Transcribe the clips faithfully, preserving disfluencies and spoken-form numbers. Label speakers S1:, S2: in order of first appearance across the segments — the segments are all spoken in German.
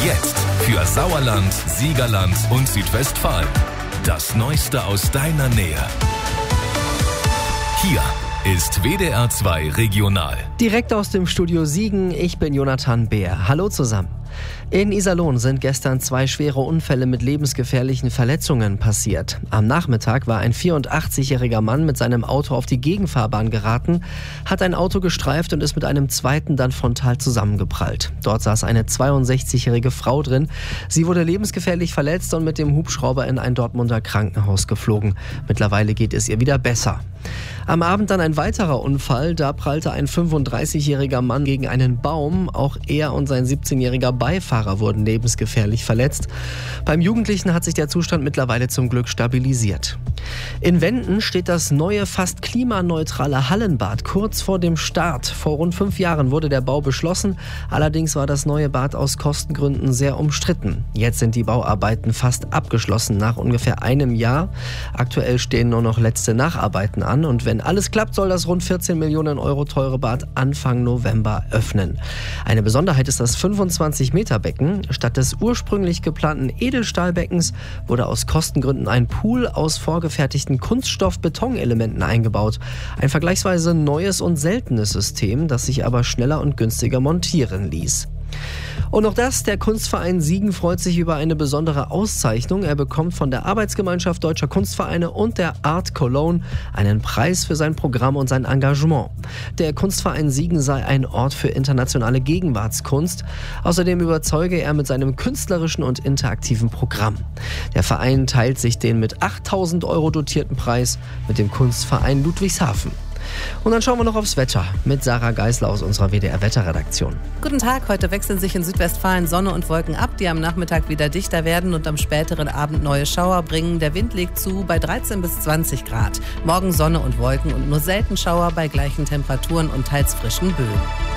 S1: Jetzt für Sauerland, Siegerland und Südwestfalen. Das Neueste aus deiner Nähe. Hier ist W D R zwei Regional.
S2: Direkt aus dem Studio Siegen, ich bin Jonathan Beer. Hallo zusammen. In Iserlohn sind gestern zwei schwere Unfälle mit lebensgefährlichen Verletzungen passiert. Am Nachmittag war ein vierundachtzigjähriger Mann mit seinem Auto auf die Gegenfahrbahn geraten, hat ein Auto gestreift und ist mit einem zweiten dann frontal zusammengeprallt. Dort saß eine zweiundsechzigjährige Frau drin. Sie wurde lebensgefährlich verletzt und mit dem Hubschrauber in ein Dortmunder Krankenhaus geflogen. Mittlerweile geht es ihr wieder besser. Am Abend dann ein weiterer Unfall. Da prallte ein fünfunddreißigjähriger Mann gegen einen Baum. Auch er und sein siebzehnjähriger Beifahrer wurden lebensgefährlich verletzt. Beim Jugendlichen hat sich der Zustand mittlerweile zum Glück stabilisiert. In Wenden steht das neue, fast klimaneutrale Hallenbad kurz vor dem Start. Vor rund fünf Jahren wurde der Bau beschlossen. Allerdings war das neue Bad aus Kostengründen sehr umstritten. Jetzt sind die Bauarbeiten fast abgeschlossen nach ungefähr einem Jahr. Aktuell stehen nur noch letzte Nacharbeiten an. Und wenn alles klappt, soll das rund vierzehn Millionen Euro teure Bad Anfang November öffnen. Eine Besonderheit ist das fünfundzwanzig Meter Becken. Statt des ursprünglich geplanten Edelstahlbeckens wurde aus Kostengründen ein Pool aus vorgefertigten Kunststoff-Betonelementen eingebaut. Ein vergleichsweise neues und seltenes System, das sich aber schneller und günstiger montieren ließ. Und noch das, der Kunstverein Siegen freut sich über eine besondere Auszeichnung. Er bekommt von der Arbeitsgemeinschaft Deutscher Kunstvereine und der Art Cologne einen Preis für sein Programm und sein Engagement. Der Kunstverein Siegen sei ein Ort für internationale Gegenwartskunst. Außerdem überzeuge er mit seinem künstlerischen und interaktiven Programm. Der Verein teilt sich den mit achttausend Euro dotierten Preis mit dem Kunstverein Ludwigshafen. Und dann schauen wir noch aufs Wetter mit Sarah Geisler aus unserer W D R-Wetterredaktion.
S3: Guten Tag, heute wechseln sich in Südwestfalen Sonne und Wolken ab, die am Nachmittag wieder dichter werden und am späteren Abend neue Schauer bringen. Der Wind legt zu bei dreizehn bis zwanzig Grad. Morgen Sonne und Wolken und nur selten Schauer bei gleichen Temperaturen und teils frischen Böen.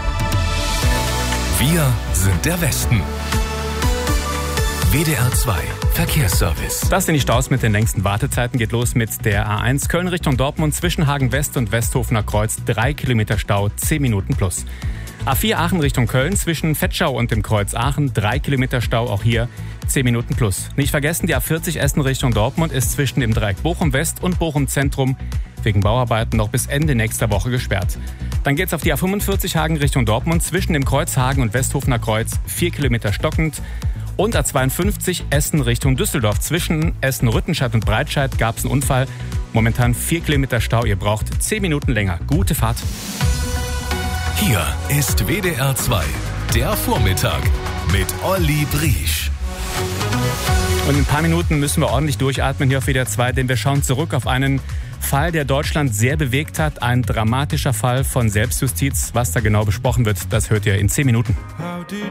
S1: Wir sind der Westen. W D R zwei Verkehrsservice.
S4: Das sind die Staus mit den längsten Wartezeiten. Geht los mit der A eins Köln Richtung Dortmund zwischen Hagen West und Westhofener Kreuz. Drei Kilometer Stau, zehn Minuten plus. A vier Aachen Richtung Köln zwischen Vetschau und dem Kreuz Aachen. Drei Kilometer Stau, auch hier zehn Minuten plus. Nicht vergessen, die A vierzig Essen Richtung Dortmund ist zwischen dem Dreieck Bochum West und Bochum Zentrum wegen Bauarbeiten noch bis Ende nächster Woche gesperrt. Dann geht's auf die A fünfundvierzig Hagen Richtung Dortmund zwischen dem Kreuz Hagen und Westhofener Kreuz. Vier Kilometer stockend. Und A zweiundfünfzig Essen Richtung Düsseldorf. Zwischen Essen-Rüttenscheid und Breitscheid gab es einen Unfall. Momentan vier Kilometer Stau. Ihr braucht zehn Minuten länger. Gute Fahrt.
S1: Hier ist W D R zwei, der Vormittag mit Olli Briesch.
S4: Und in ein paar Minuten müssen wir ordentlich durchatmen hier auf W D R zwei, denn wir schauen zurück auf einen Fall, der Deutschland sehr bewegt hat. Ein dramatischer Fall von Selbstjustiz. Was da genau besprochen wird, das hört ihr in zehn Minuten.